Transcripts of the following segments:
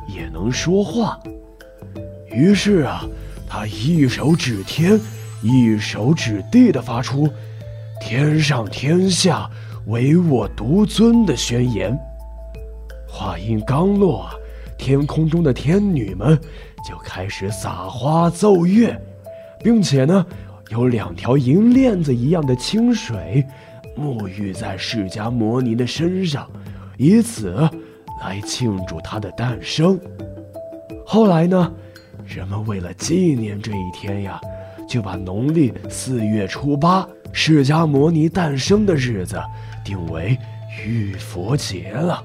也能说话。于是啊，他一手指天，一手指地地发出“天上天下唯我独尊”的宣言。话音刚落啊，天空中的天女们就开始撒花奏乐，并且呢，有2条银链子一样的清水沐浴在释迦摩尼的身上，以此来庆祝他的诞生。后来呢，人们为了纪念这一天呀，就把农历4月初8释迦摩尼诞生的日子定为浴佛节了。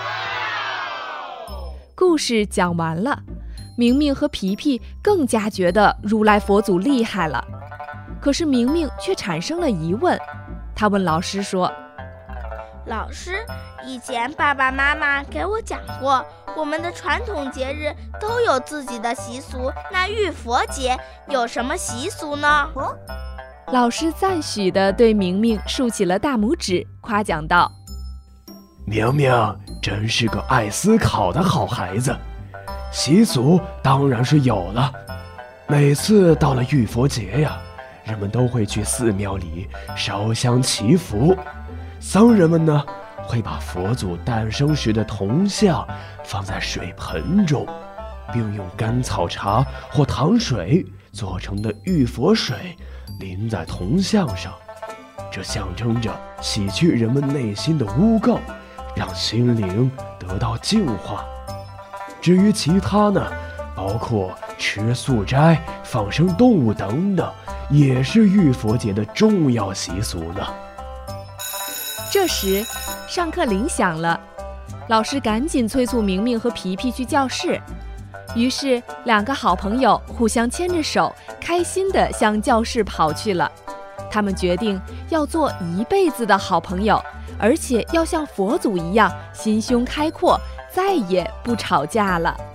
故事讲完了，明明和皮皮更加觉得如来佛祖厉害了。可是明明却产生了疑问，他问老师说： 老师，以前爸爸妈妈给我讲过，我们的传统节日都有自己的习俗，那浴佛节有什么习俗呢？ 老师赞许地对明明竖起了大拇指，夸奖道： 明明真是个爱思考的好孩子，习俗当然是有了。每次到了浴佛节呀，人们都会去寺庙里烧香祈福，僧人们呢会把佛祖诞生时的铜像放在水盆中，并用甘草茶或糖水做成的浴佛水淋在铜像上，这象征着洗去人们内心的污垢，让心灵得到净化。至于其他呢，包括吃素斋、放生动物等等，也是浴佛节的重要习俗呢。 这时上课铃响了，老师赶紧催促明明和皮皮去教室。于是2个好朋友互相牵着手，开心地向教室跑去了。他们决定要做一辈子的好朋友，而且要像佛祖一样心胸开阔，再也不吵架了。